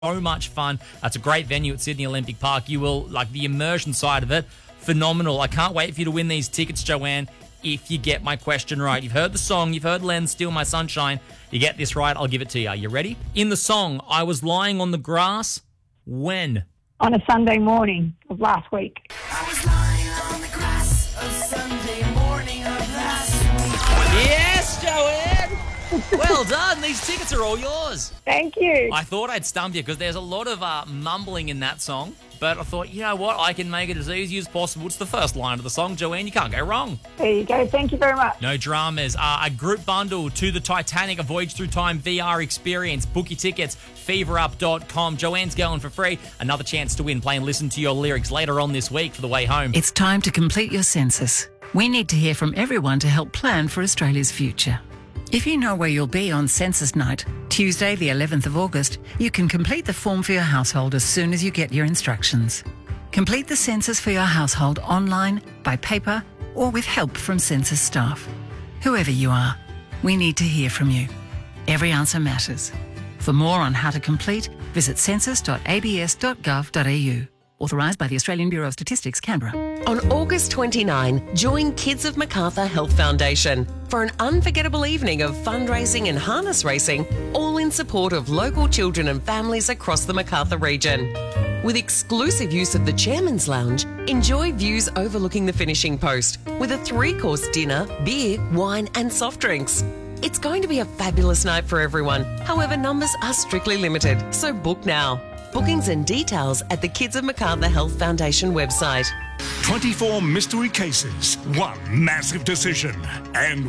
So much fun. It's a great venue at Sydney Olympic Park. You will like the immersion side of it. Phenomenal. I can't wait for you to win these tickets, Joanne, if you get my question right. You've heard the song. You've heard Len Steal My Sunshine. You get this right, I'll give it to you. Are you ready? In the song, I was lying on the grass when? On a Sunday morning of last week. I was lying on the grass of Sunday morning of last week. Yes, Joanne! Well done. These tickets are all yours. Thank you. I thought I'd stump you because there's a lot of mumbling in that song. But I thought, you know what? I can make it as easy as possible. It's the first line of the song, Joanne. You can't go wrong. There you go. Thank you very much. No dramas. A group bundle to the Titanic, a Voyage Through Time VR experience. Book your tickets, feverup.com. Joanne's going for free. Another chance to win. Play and listen to your lyrics later on this week for the way home. It's time to complete your census. We need to hear from everyone to help plan for Australia's future. If you know where you'll be on census night, Tuesday the 11th of August, you can complete the form for your household as soon as you get your instructions. Complete the census for your household online, by paper, or with help from census staff. Whoever you are, we need to hear from you. Every answer matters. For more on how to complete, visit census.abs.gov.au. Authorised by the Australian Bureau of Statistics, Canberra. On August 29, join Kids of Macarthur Health Foundation for an unforgettable evening of fundraising and harness racing, all in support of local children and families across the Macarthur region. With exclusive use of the Chairman's Lounge, enjoy views overlooking the finishing post with a 3-course dinner, beer, wine and soft drinks. It's going to be a fabulous night for everyone. However, numbers are strictly limited, so book now. Bookings and details at the Kids of Macarthur Health Foundation website. 24 mystery cases, one massive decision, and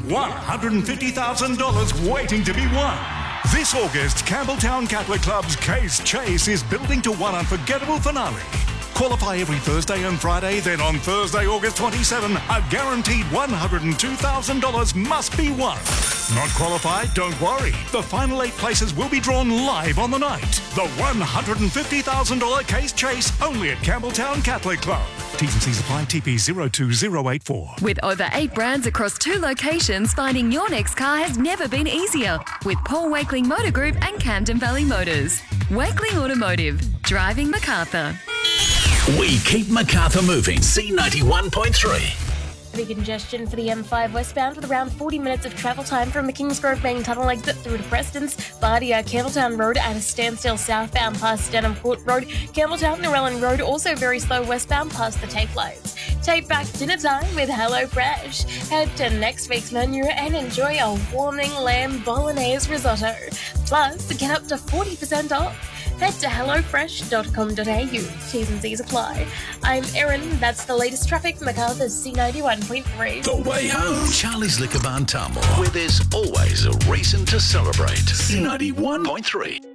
$150,000 waiting to be won. This August, Campbelltown Catholic Club's Case Chase is building to one unforgettable finale. Qualify every Thursday and Friday, then on Thursday, August 27, a guaranteed $102,000 must be won. Not qualified? Don't worry. The final 8 places will be drawn live on the night. The $150,000 Case Chase only at Campbelltown Catholic Club. T's and C's apply. TP 02084. With over 8 brands across 2 locations, finding your next car has never been easier. With Paul Wakeling Motor Group and Camden Valley Motors. Wakeling Automotive. Driving Macarthur. We keep Macarthur moving. C91.3. Heavy congestion for the M5 westbound with around 40 minutes of travel time from the Kingsgrove main tunnel exit through to Preston's, Bardia, Campbelltown Road at a standstill southbound past Denham Court Road, Campbelltown Narellan Road also very slow westbound past the tape lights. Take back dinner time with HelloFresh. Head to next week's menu and enjoy a warming lamb bolognese risotto. Plus, get up to 40% off. Head to hellofresh.com.au. T's and C's apply. I'm Erin. That's the latest traffic. Macarthur's C91.3. The way home. Charlie's Liquor Barn Tamworth, where there's always a reason to celebrate. C91.3.